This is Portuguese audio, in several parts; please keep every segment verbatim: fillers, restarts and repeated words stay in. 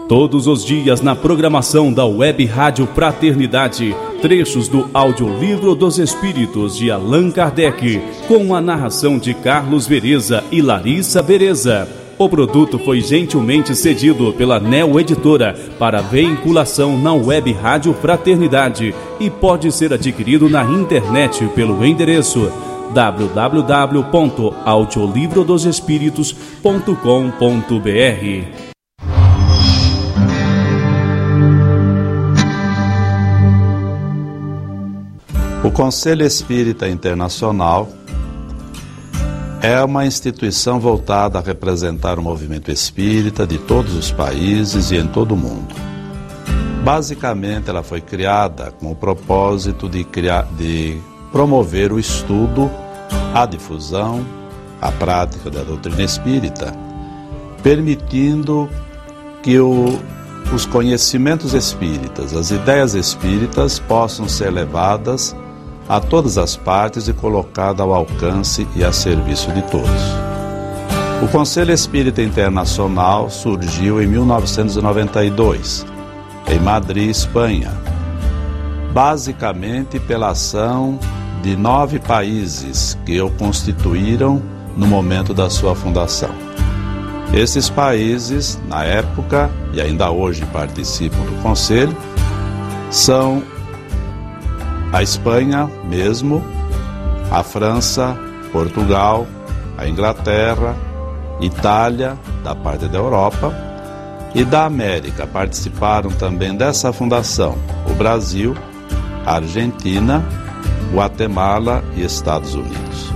Todos os dias na programação da Web Rádio Fraternidade, trechos do Audiolivro dos Espíritos de Allan Kardec, com a narração de Carlos Vereza e Larissa Vereza. O produto foi gentilmente cedido pela Neo Editora para veiculação na Web Rádio Fraternidade e pode ser adquirido na internet pelo endereço w w w ponto audiolivro dos espíritos ponto com ponto b r. O Conselho Espírita Internacional é uma instituição voltada a representar o movimento espírita de todos os países e em todo o mundo. Basicamente, ela foi criada com o propósito de, criar, de promover o estudo, a difusão, a prática da doutrina espírita, permitindo que o, os conhecimentos espíritas, as ideias espíritas possam ser levadas a todas as partes e colocada ao alcance e a serviço de todos. O Conselho Espírita Internacional surgiu em mil novecentos e noventa e dois, em Madrid, Espanha, basicamente pela ação de nove países que o constituíram no momento da sua fundação. Esses países, na época, e ainda hoje participam do Conselho, são a Espanha mesmo, a França, Portugal, a Inglaterra, Itália, da parte da Europa, e da América participaram também dessa fundação o Brasil, a Argentina, Guatemala e Estados Unidos.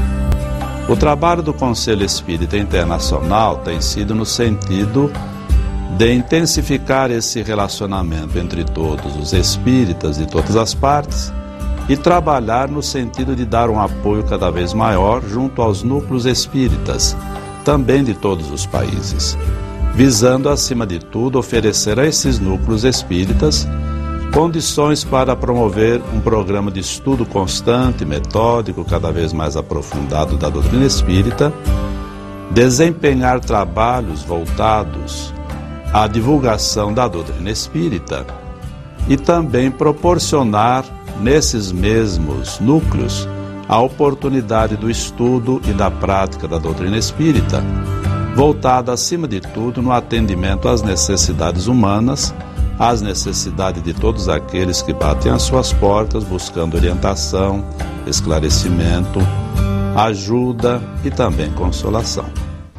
O trabalho do Conselho Espírita Internacional tem sido no sentido de intensificar esse relacionamento entre todos os espíritas de todas as partes e trabalhar no sentido de dar um apoio cada vez maior junto aos núcleos espíritas, também de todos os países, visando, acima de tudo, oferecer a esses núcleos espíritas condições para promover um programa de estudo constante, metódico, cada vez mais aprofundado da doutrina espírita, desempenhar trabalhos voltados à divulgação da doutrina espírita e também proporcionar nesses mesmos núcleos a oportunidade do estudo e da prática da doutrina espírita, voltada acima de tudo no atendimento às necessidades humanas, às necessidades de todos aqueles que batem às suas portas buscando orientação, esclarecimento, ajuda e também consolação.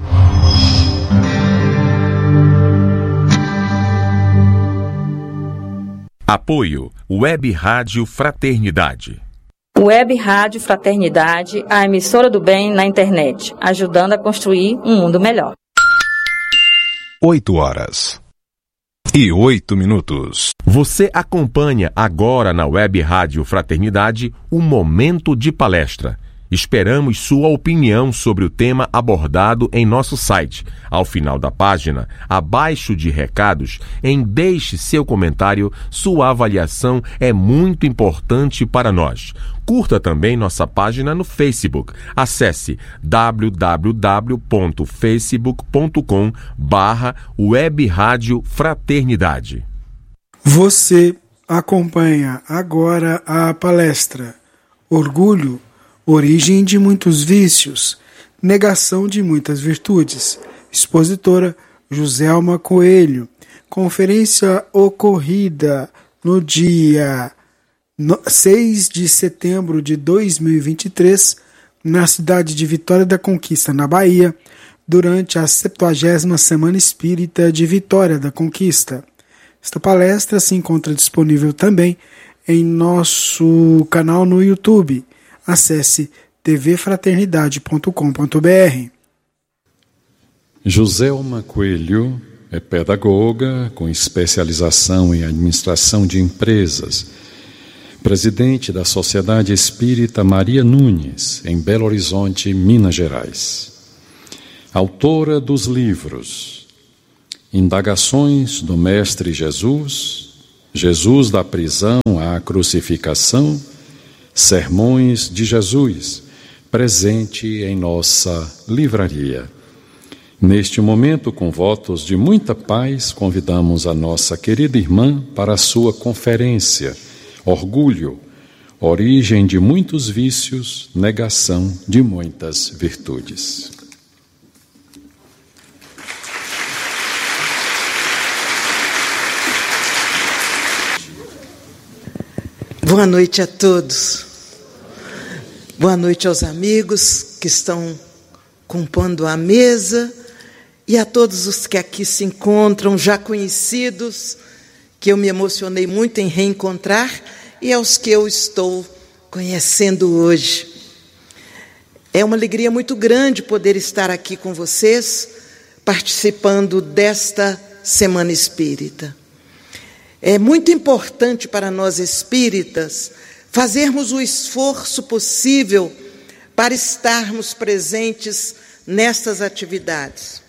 Apoio Web Rádio Fraternidade. Web Rádio Fraternidade, a emissora do bem na internet, ajudando a construir um mundo melhor. Oito horas e oito minutos. Você acompanha agora na Web Rádio Fraternidade o Momento de Palestra. Esperamos sua opinião sobre o tema abordado em nosso site. Ao final da página, abaixo de recados, em deixe seu comentário, sua avaliação é muito importante para nós. Curta também nossa página no Facebook. Acesse w w w ponto facebook ponto com barra Web Rádio Fraternidade. Você acompanha agora a palestra Orgulho, Origem de muitos vícios, negação de muitas virtudes. Expositora Joselma Coelho. Conferência ocorrida no dia seis de setembro de dois mil e vinte e três, na cidade de Vitória da Conquista, na Bahia, durante a septuagésima Semana Espírita de Vitória da Conquista. Esta palestra se encontra disponível também em nosso canal no YouTube. Acesse t v fraternidade ponto com ponto b r. Joselma Coelho é pedagoga com especialização em administração de empresas, presidente da Sociedade Espírita Maria Nunes, em Belo Horizonte, Minas Gerais. Autora dos livros Indagações do Mestre Jesus, Jesus da Prisão à Crucificação, Sermões de Jesus, presente em nossa livraria. Neste momento, com votos de muita paz, convidamos a nossa querida irmã para a sua conferência, Orgulho, origem de muitos vícios, negação de muitas virtudes. Boa noite a todos. Boa noite aos amigos que estão compondo a mesa e a todos os que aqui se encontram, já conhecidos, que eu me emocionei muito em reencontrar, e aos que eu estou conhecendo hoje. É uma alegria muito grande poder estar aqui com vocês, participando desta Semana Espírita. É muito importante para nós espíritas fazermos o esforço possível para estarmos presentes nestas atividades.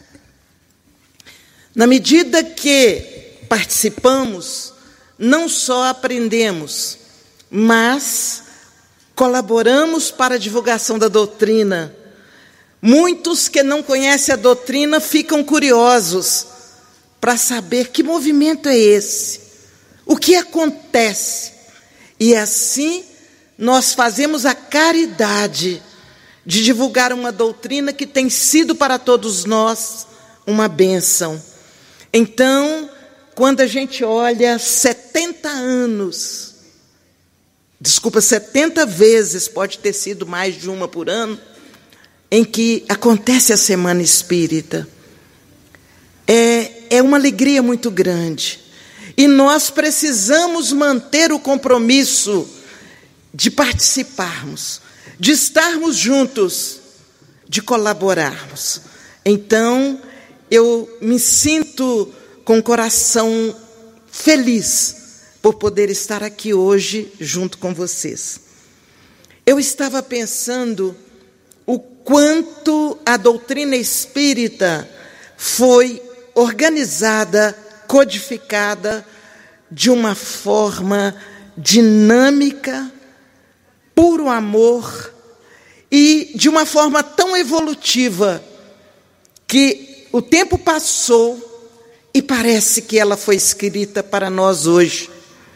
Na medida que participamos, não só aprendemos, mas colaboramos para a divulgação da doutrina. Muitos que não conhecem a doutrina ficam curiosos para saber que movimento é esse, o que acontece. E assim nós fazemos a caridade de divulgar uma doutrina que tem sido para todos nós uma bênção. Então, quando a gente olha setenta anos, desculpa, setenta vezes, pode ter sido mais de uma por ano, em que acontece a Semana Espírita, é, é uma alegria muito grande. E nós precisamos manter o compromisso de participarmos, de estarmos juntos, de colaborarmos. Então, eu me sinto com o coração feliz por poder estar aqui hoje junto com vocês. Eu estava pensando o quanto a doutrina espírita foi organizada, codificada de uma forma dinâmica, puro amor e de uma forma tão evolutiva que o tempo passou e parece que ela foi escrita para nós hoje.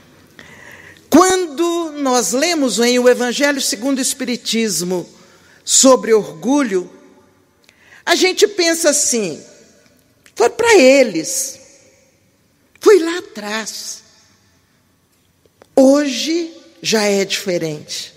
Quando nós lemos em o Evangelho segundo o Espiritismo sobre orgulho, a gente pensa assim, foi para eles, foi lá atrás. Hoje já é diferente.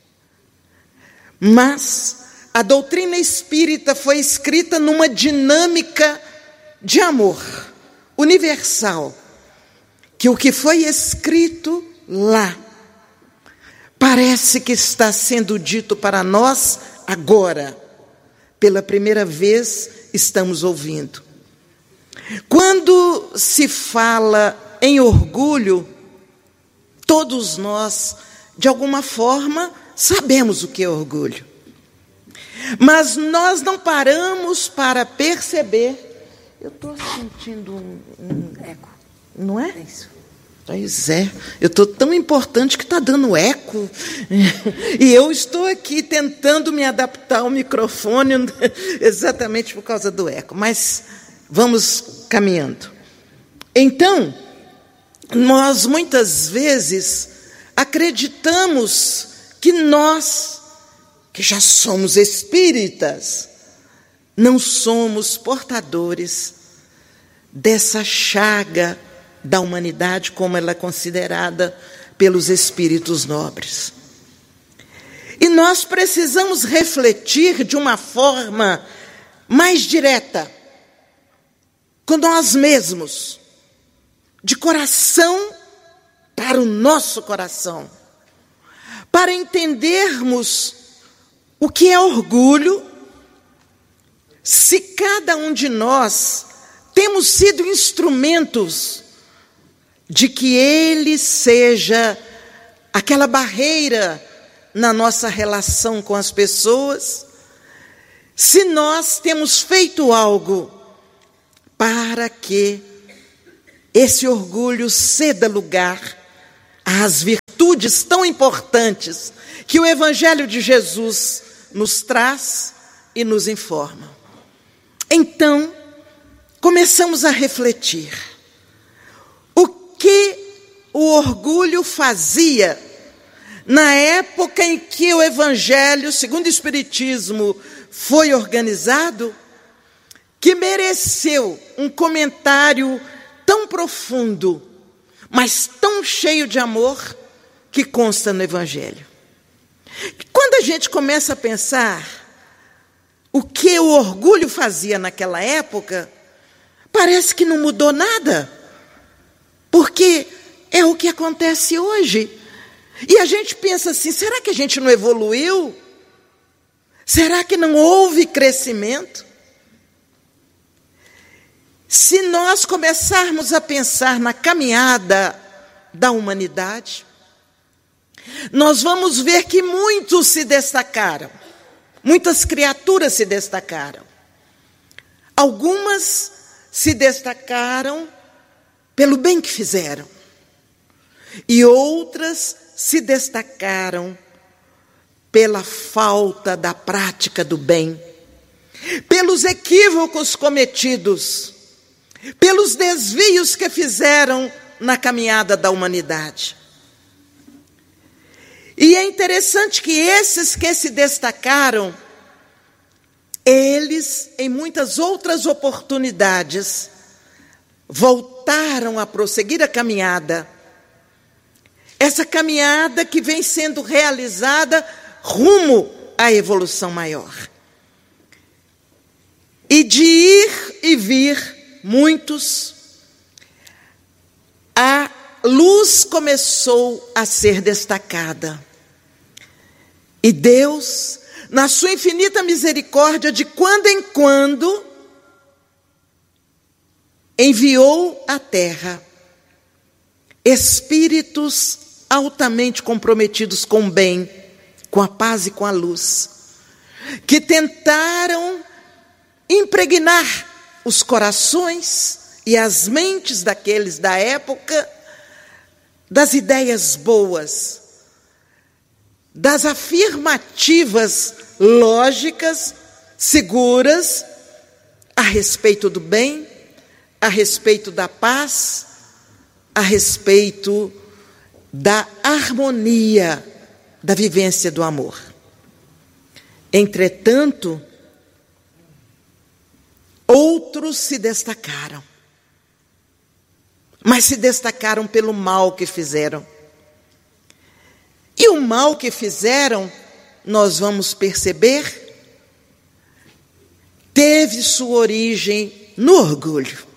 Mas a doutrina espírita foi escrita numa dinâmica de amor universal, que o que foi escrito lá parece que está sendo dito para nós agora. Pela primeira vez estamos ouvindo. Quando se fala em orgulho, todos nós, de alguma forma, sabemos o que é orgulho. Mas nós não paramos para perceber. Eu estou sentindo um, um eco, não é? É isso. Pois é, eu estou tão importante que está dando eco. E eu estou aqui tentando me adaptar ao microfone exatamente por causa do eco. Mas vamos caminhando. Então, nós muitas vezes acreditamos que nós, que já somos espíritas, não somos portadores dessa chaga da humanidade como ela é considerada pelos espíritos nobres. E nós precisamos refletir de uma forma mais direta com nós mesmos, de coração para o nosso coração, para entendermos o que é orgulho, se cada um de nós temos sido instrumentos de que ele seja aquela barreira na nossa relação com as pessoas, se nós temos feito algo para que esse orgulho ceda lugar às virtudes tão importantes que o Evangelho de Jesus nos traz e nos informa. Então, começamos a refletir. O que o orgulho fazia na época em que o Evangelho, segundo o Espiritismo, foi organizado, que mereceu um comentário tão profundo, mas tão cheio de amor, que consta no Evangelho. Quando a gente começa a pensar o que o orgulho fazia naquela época, parece que não mudou nada, porque é o que acontece hoje. E a gente pensa assim, será que a gente não evoluiu? Será que não houve crescimento? Se nós começarmos a pensar na caminhada da humanidade, nós vamos ver que muitos se destacaram, muitas criaturas se destacaram. Algumas se destacaram pelo bem que fizeram, e outras se destacaram pela falta da prática do bem, pelos equívocos cometidos, pelos desvios que fizeram na caminhada da humanidade. E é interessante que esses que se destacaram, eles, em muitas outras oportunidades, voltaram a prosseguir a caminhada. Essa caminhada que vem sendo realizada rumo à evolução maior. E de ir e vir, muitos, a luz começou a ser destacada. E Deus, na sua infinita misericórdia, de quando em quando, enviou à terra espíritos altamente comprometidos com o bem, com a paz e com a luz, que tentaram impregnar os corações e as mentes daqueles da época das ideias boas, das afirmativas lógicas, seguras, a respeito do bem, a respeito da paz, a respeito da harmonia, da vivência do amor. Entretanto, outros se destacaram, mas se destacaram pelo mal que fizeram. E o mal que fizeram, nós vamos perceber, teve sua origem no orgulho.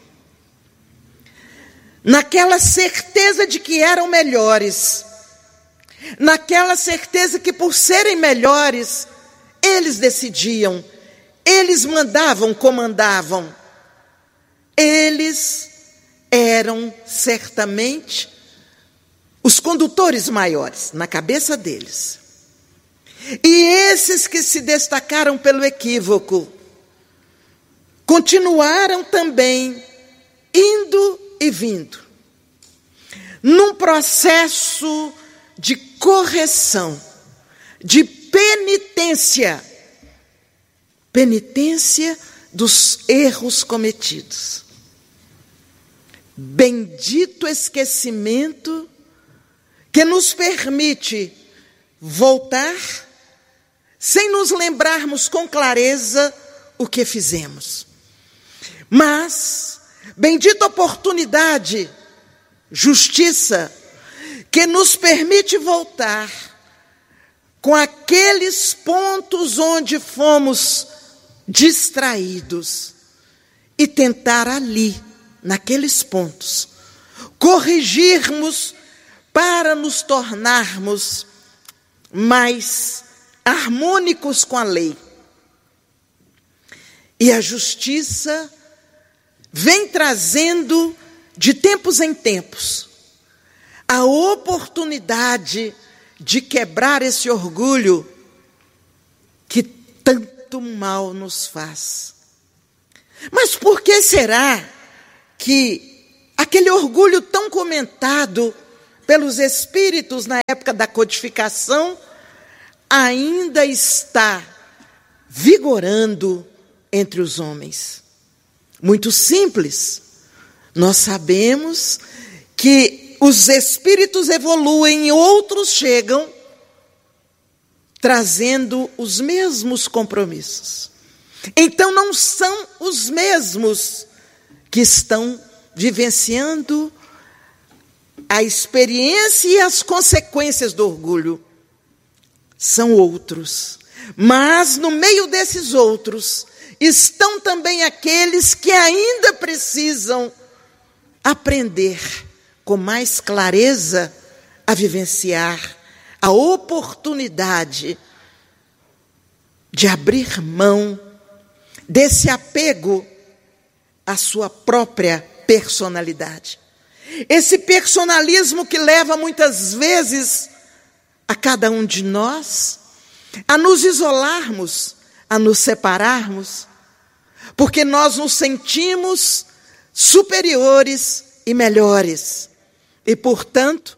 Naquela certeza de que eram melhores, naquela certeza que por serem melhores, eles decidiam, eles mandavam, comandavam, eles eram certamente os condutores maiores na cabeça deles. E esses que se destacaram pelo equívoco, continuaram também indo e vindo, num processo de correção, de penitência, penitência dos erros cometidos. Bendito esquecimento que nos permite voltar sem nos lembrarmos com clareza o que fizemos. Mas bendita oportunidade, justiça, que nos permite voltar com aqueles pontos onde fomos distraídos e tentar ali, naqueles pontos, corrigirmos para nos tornarmos mais harmônicos com a lei. E a justiça vem trazendo, de tempos em tempos, a oportunidade de quebrar esse orgulho que tanto mal nos faz. Mas por que será que aquele orgulho tão comentado pelos espíritos na época da codificação ainda está vigorando entre os homens. Muito simples. Nós sabemos que os espíritos evoluem e outros chegam trazendo os mesmos compromissos. Então não são os mesmos que estão vivenciando a experiência e as consequências do orgulho. São outros. Mas no meio desses outros estão também aqueles que ainda precisam aprender com mais clareza a vivenciar a oportunidade de abrir mão desse apego à sua própria personalidade. Esse personalismo que leva muitas vezes a cada um de nós a nos isolarmos, a nos separarmos, porque nós nos sentimos superiores e melhores. E, portanto,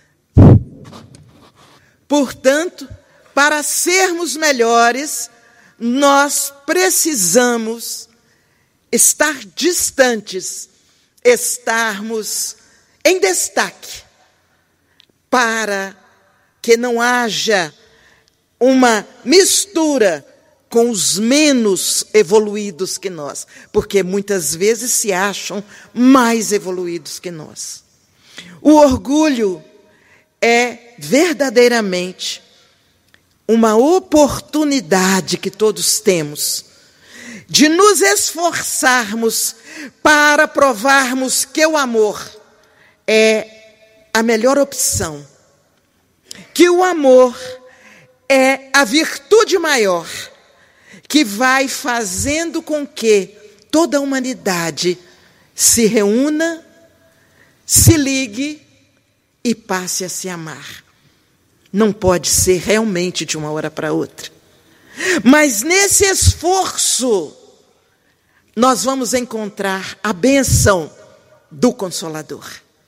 portanto, para sermos melhores, nós precisamos estar distantes, estarmos em destaque, para que não haja uma mistura com os menos evoluídos que nós, porque muitas vezes se acham mais evoluídos que nós. O orgulho é verdadeiramente uma oportunidade que todos temos de nos esforçarmos para provarmos que o amor é a melhor opção, que o amor é a virtude maior, que vai fazendo com que toda a humanidade se reúna, se ligue e passe a se amar. Não pode ser realmente de uma hora para outra. Mas nesse esforço, nós vamos encontrar a bênção do Consolador.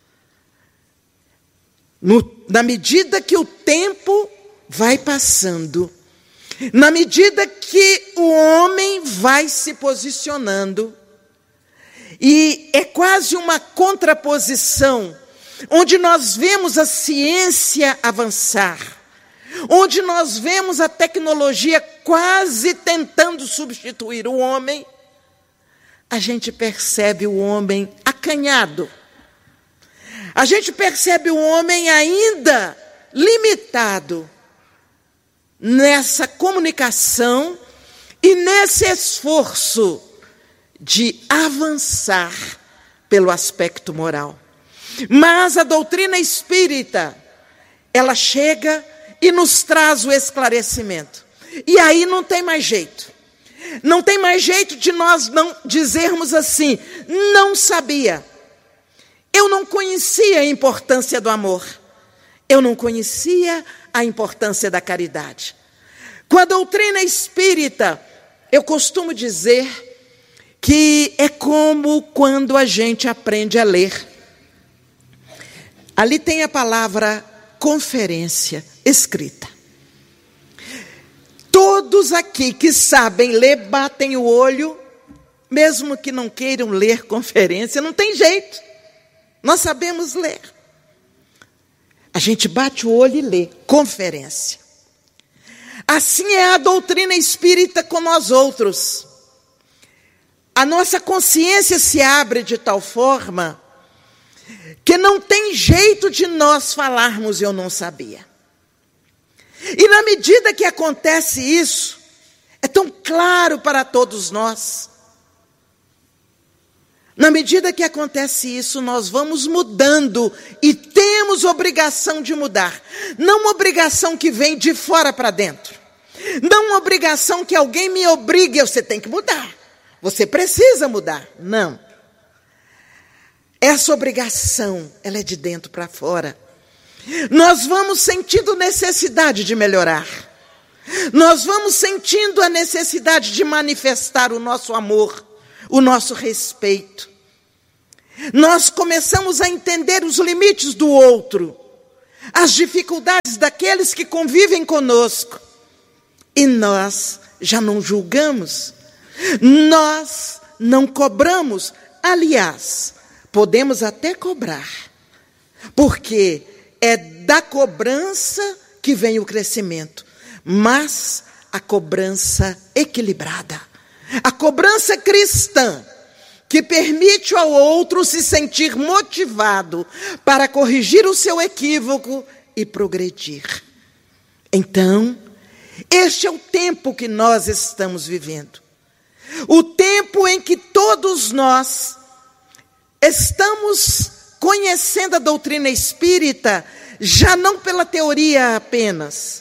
No, na medida que o tempo vai passando, na medida que o homem vai se posicionando, e é quase uma contraposição, onde nós vemos a ciência avançar, onde nós vemos a tecnologia quase tentando substituir o homem, a gente percebe o homem acanhado. A gente percebe o homem ainda limitado nessa comunicação e nesse esforço de avançar pelo aspecto moral. Mas a doutrina espírita, ela chega e nos traz o esclarecimento. E aí não tem mais jeito. Não tem mais jeito de nós não dizermos assim, não sabia. Eu não conhecia a importância do amor. Eu não conhecia a importância da caridade. Com a doutrina espírita, eu costumo dizer que é como quando a gente aprende a ler. Ali tem a palavra conferência escrita. Todos aqui que sabem ler, batem o olho, mesmo que não queiram ler conferência, não tem jeito. Nós sabemos ler. A gente bate o olho e lê conferência. Assim é a doutrina espírita com nós outros. A nossa consciência se abre de tal forma que não tem jeito de nós falarmos eu não sabia. E na medida que acontece isso, é tão claro para todos nós. Na medida que acontece isso, nós vamos mudando e temos obrigação de mudar. Não uma obrigação que vem de fora para dentro. Não uma obrigação que alguém me obrigue, você tem que mudar. Você precisa mudar. Não. Essa obrigação, ela é de dentro para fora. Nós vamos sentindo necessidade de melhorar. Nós vamos sentindo a necessidade de manifestar o nosso amor, o nosso respeito. Nós começamos a entender os limites do outro, as dificuldades daqueles que convivem conosco. E nós já não julgamos, Nós não cobramos, aliás, podemos até cobrar, porque é da cobrança que vem o crescimento, mas a cobrança equilibrada, a cobrança cristã, que permite ao outro se sentir motivado para corrigir o seu equívoco e progredir. Então, este é o tempo que nós estamos vivendo. O tempo em que todos nós estamos conhecendo a doutrina espírita, já não pela teoria apenas.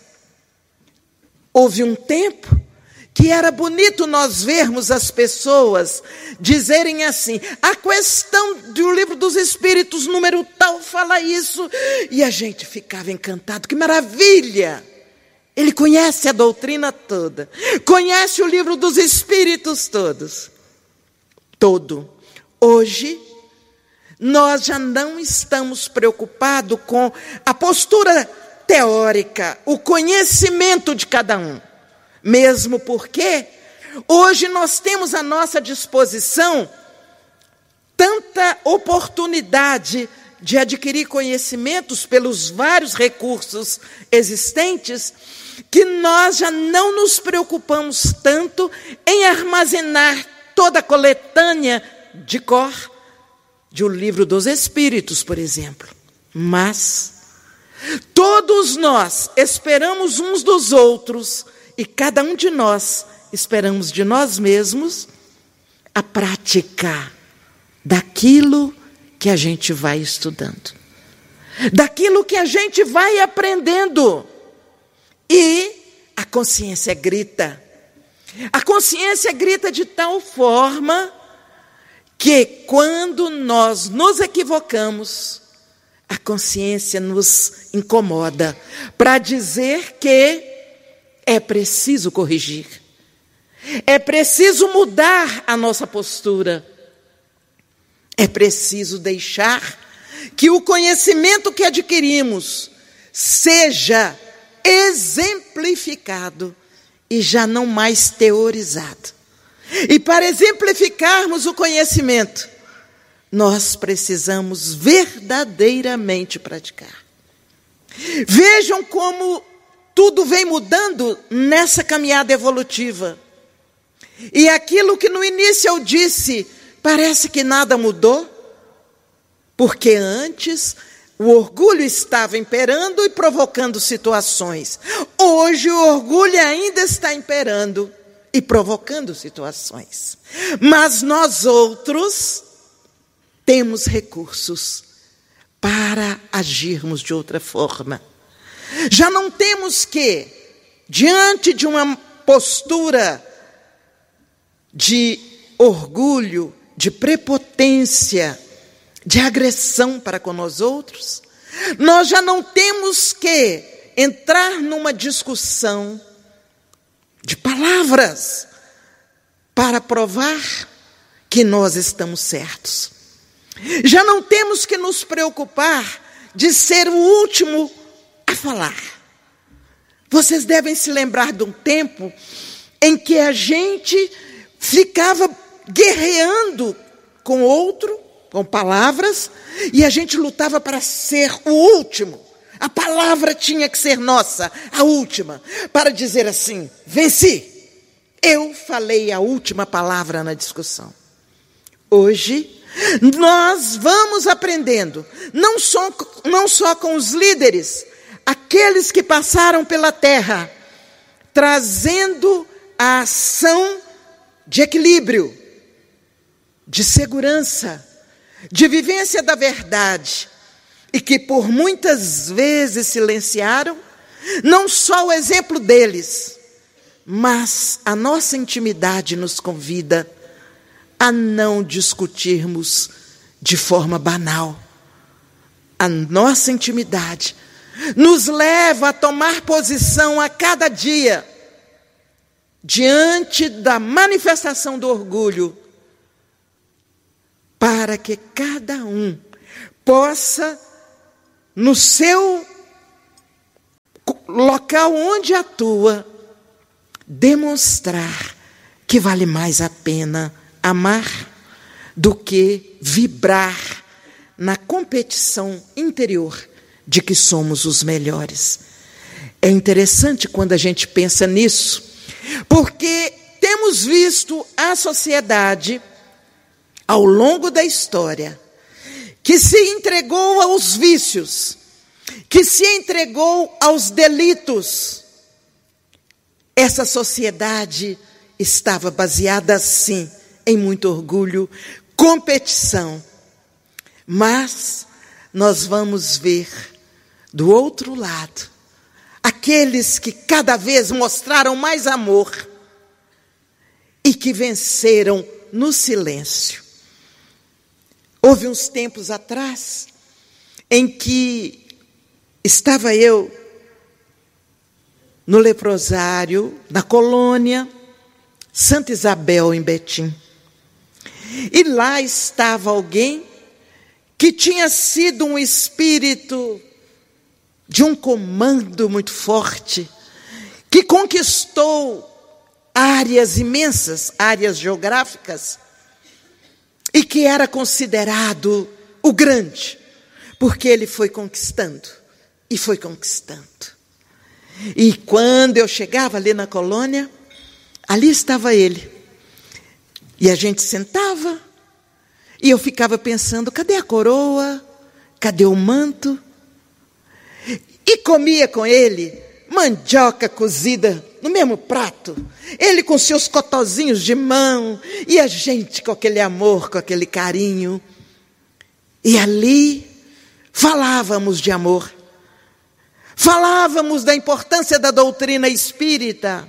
Houve um tempo que era bonito nós vermos as pessoas dizerem assim, a questão do livro dos Espíritos, número tal, fala isso, e a gente ficava encantado, que maravilha! Ele conhece a doutrina toda, conhece o livro dos Espíritos todos, todo. Hoje, nós já não estamos preocupados com a postura teórica, o conhecimento de cada um. Mesmo porque hoje nós temos à nossa disposição tanta oportunidade de adquirir conhecimentos pelos vários recursos existentes, que nós já não nos preocupamos tanto em armazenar toda a coletânea de cor de O Livro dos Espíritos, por exemplo. Mas todos nós esperamos uns dos outros, e cada um de nós esperamos de nós mesmos a prática daquilo que a gente vai estudando, daquilo que a gente vai aprendendo. E a consciência grita. A consciência grita de tal forma que quando nós nos equivocamos, a consciência nos incomoda para dizer que é preciso corrigir. É preciso mudar a nossa postura. É preciso deixar que o conhecimento que adquirimos seja exemplificado e já não mais teorizado. E para exemplificarmos o conhecimento, nós precisamos verdadeiramente praticar. Vejam como tudo vem mudando nessa caminhada evolutiva. E aquilo que no início eu disse, parece que nada mudou, porque antes o orgulho estava imperando e provocando situações. Hoje o orgulho ainda está imperando e provocando situações. Mas nós outros temos recursos para agirmos de outra forma. Já não temos que, diante de uma postura de orgulho, de prepotência, de agressão para com nós outros, nós já não temos que entrar numa discussão de palavras para provar que nós estamos certos. Já não temos que nos preocupar de ser o último a falar. Vocês devem se lembrar de um tempo em que a gente ficava guerreando com outro, com palavras, e a gente lutava para ser o último. A palavra tinha que ser nossa, a última, para dizer assim, venci. Eu falei a última palavra na discussão. Hoje, nós vamos aprendendo, não só, não só com os líderes, aqueles que passaram pela terra, trazendo a ação de equilíbrio, de segurança, de vivência da verdade, e que por muitas vezes silenciaram, não só o exemplo deles, mas a nossa intimidade nos convida a não discutirmos de forma banal. A nossa intimidade nos leva a tomar posição a cada dia, diante da manifestação do orgulho, para que cada um possa, no seu local onde atua, demonstrar que vale mais a pena amar do que vibrar na competição interior de que somos os melhores. É interessante quando a gente pensa nisso, porque temos visto a sociedade, ao longo da história, que se entregou aos vícios, que se entregou aos delitos. Essa sociedade estava baseada, sim, em muito orgulho, competição. Mas nós vamos ver, do outro lado, aqueles que cada vez mostraram mais amor e que venceram no silêncio. Houve uns tempos atrás em que estava eu no leprosário, na colônia Santa Isabel, em Betim. E lá estava alguém que tinha sido um espírito de um comando muito forte, que conquistou áreas imensas, áreas geográficas, e que era considerado o grande, porque ele foi conquistando, e foi conquistando. E quando eu chegava ali na colônia, ali estava ele. E a gente sentava, e eu ficava pensando, cadê a coroa? Cadê o manto? E comia com ele mandioca cozida no mesmo prato. Ele com seus cotozinhos de mão, e a gente com aquele amor, com aquele carinho. E ali falávamos de amor. Falávamos da importância da doutrina espírita.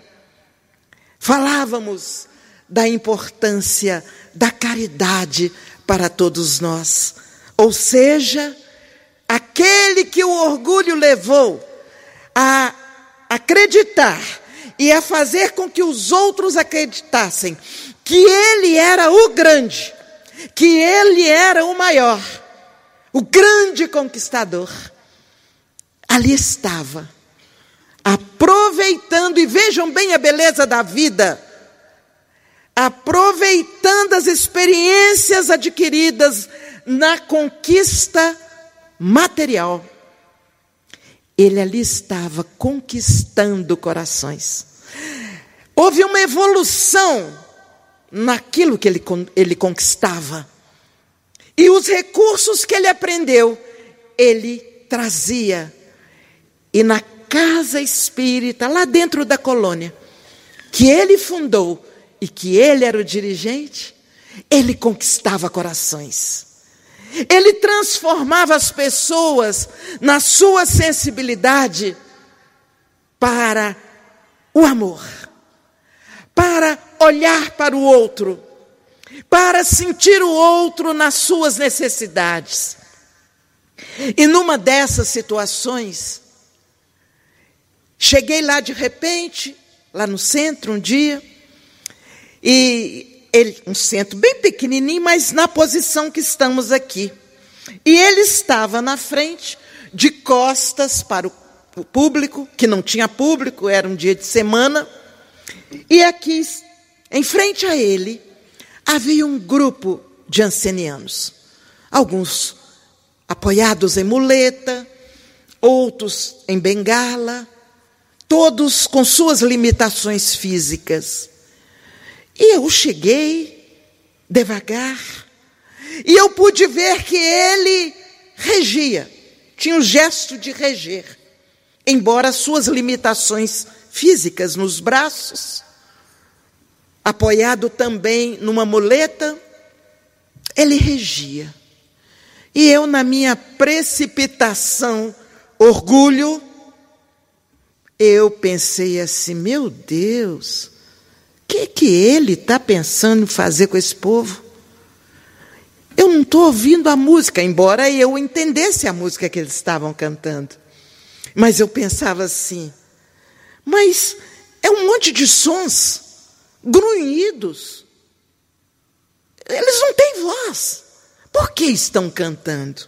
Falávamos da importância da caridade para todos nós. Ou seja, aquele que o orgulho levou a acreditar e a fazer com que os outros acreditassem que ele era o grande, que ele era o maior, o grande conquistador. Ali estava, aproveitando, e vejam bem a beleza da vida, aproveitando as experiências adquiridas na conquista material. Ele ali estava conquistando corações. Houve uma evolução naquilo que ele, ele conquistava. E os recursos que ele aprendeu, ele trazia. E na casa espírita, lá dentro da colônia, que ele fundou e que ele era o dirigente, ele conquistava corações. Ele transformava as pessoas na sua sensibilidade para o amor, para olhar para o outro, para sentir o outro nas suas necessidades. E numa dessas situações, cheguei lá de repente, lá no centro um dia, e ele, um centro bem pequenininho, mas na posição que estamos aqui. E ele estava na frente, de costas para o, o público, que não tinha público, era um dia de semana. E aqui, em frente a ele, havia um grupo de ancianianos. Alguns apoiados em muleta, outros em bengala, todos com suas limitações físicas. E eu cheguei devagar, e eu pude ver que ele regia, tinha um gesto de reger, embora suas limitações físicas nos braços, apoiado também numa muleta, ele regia. E eu, na minha precipitação, orgulho, eu pensei assim, meu Deus, o que, que ele está pensando em fazer com esse povo? Eu não estou ouvindo a música, embora eu entendesse a música que eles estavam cantando. Mas eu pensava assim, mas é um monte de sons grunhidos. Eles não têm voz. Por que estão cantando?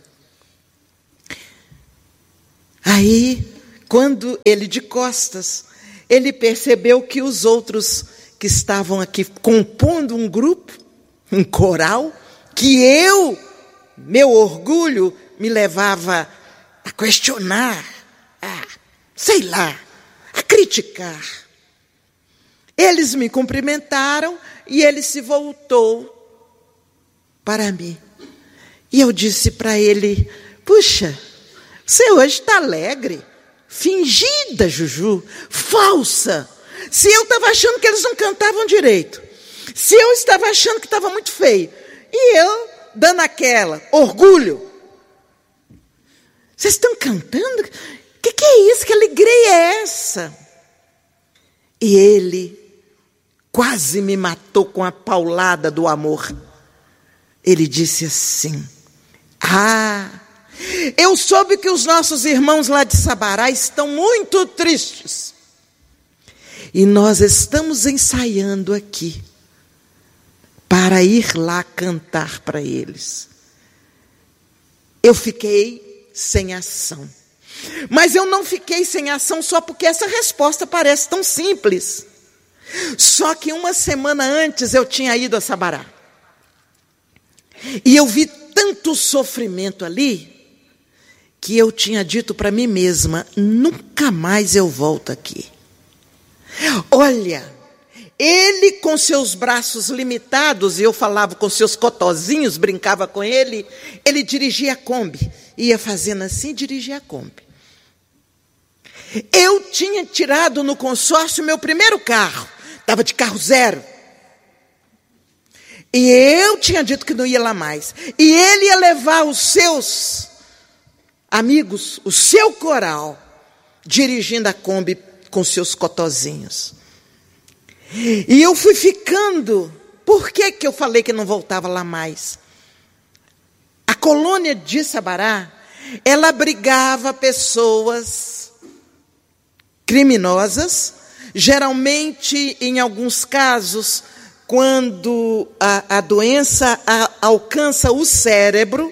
Aí, quando ele de costas, ele percebeu que os outros que estavam aqui compondo um grupo, um coral, que eu, meu orgulho, me levava a questionar, a, sei lá, a criticar. Eles me cumprimentaram e ele se voltou para mim. E eu disse para ele: puxa, você hoje está alegre, fingida, Juju, falsa. Se eu estava achando que eles não cantavam direito, se eu estava achando que estava muito feio, e eu dando aquela, orgulho. Vocês estão cantando? O que, que é isso? Que alegria é essa? E ele quase me matou com a paulada do amor. Ele disse assim: ah, eu soube que os nossos irmãos lá de Sabará estão muito tristes. E nós estamos ensaiando aqui para ir lá cantar para eles. Eu fiquei sem ação. Mas eu não fiquei sem ação só porque essa resposta parece tão simples. Só que uma semana antes eu tinha ido a Sabará. E eu vi tanto sofrimento ali, que eu tinha dito para mim mesma: nunca mais eu volto aqui. Olha, ele com seus braços limitados, e eu falava com seus cotozinhos, brincava com ele, ele dirigia a Kombi, ia fazendo assim, dirigia a Kombi. Eu tinha tirado no consórcio meu primeiro carro, estava de carro zero. E eu tinha dito que não ia lá mais. E ele ia levar os seus amigos, o seu coral, dirigindo a Kombi com seus cotozinhos. E eu fui ficando. Por que que eu falei que não voltava lá mais? A colônia de Sabará, ela abrigava pessoas criminosas, geralmente, em alguns casos, quando a, a doença a, alcança o cérebro,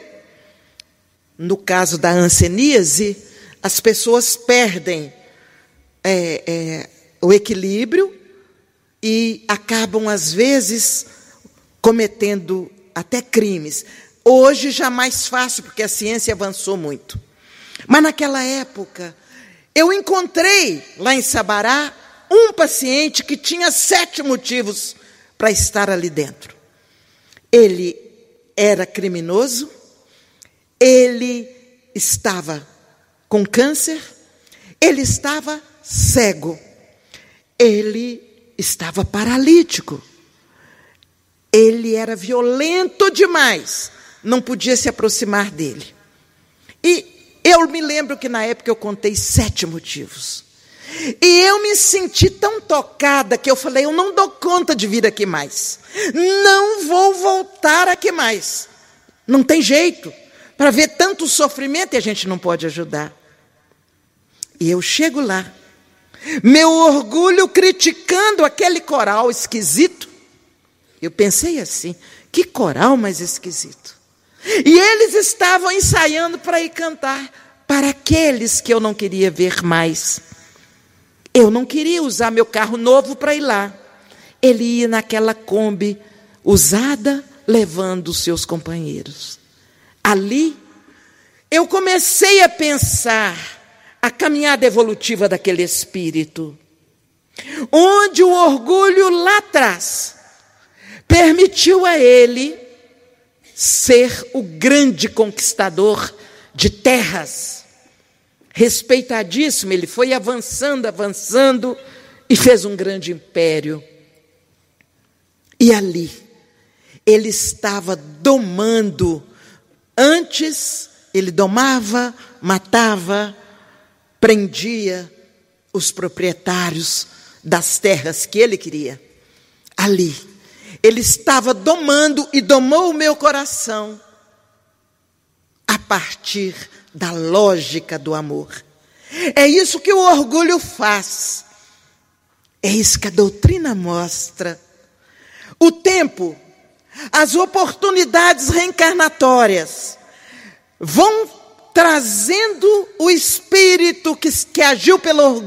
no caso da hanseníase, as pessoas perdem é, é, o equilíbrio e acabam, às vezes, cometendo até crimes. Hoje já mais fácil, porque a ciência avançou muito. Mas naquela época, eu encontrei lá em Sabará um paciente que tinha sete motivos para estar ali dentro. Ele era criminoso, ele estava com câncer, ele estava cego, ele estava paralítico, ele era violento demais, não podia se aproximar dele. E eu me lembro que na época eu contei sete motivos. E eu me senti tão tocada que eu falei: eu não dou conta de vir aqui mais. Não vou voltar aqui mais. Não tem jeito. Para ver tanto sofrimento e a gente não pode ajudar. E eu chego lá. Meu orgulho criticando aquele coral esquisito. Eu pensei assim: que coral mais esquisito. E eles estavam ensaiando para ir cantar para aqueles que eu não queria ver mais. Eu não queria usar meu carro novo para ir lá. Ele ia naquela Kombi usada, levando os seus companheiros. Ali, eu comecei a pensar a caminhada evolutiva daquele espírito, onde o orgulho lá atrás permitiu a ele ser o grande conquistador de terras. Respeitadíssimo, ele foi avançando, avançando e fez um grande império. E ali, ele estava domando. Antes, ele domava, matava, prendia os proprietários das terras que ele queria. Ali, ele estava domando e domou o meu coração a partir da lógica do amor. É isso que o orgulho faz. É isso que a doutrina mostra. O tempo, as oportunidades reencarnatórias vão trazendo o espírito que, que agiu pelo orgulho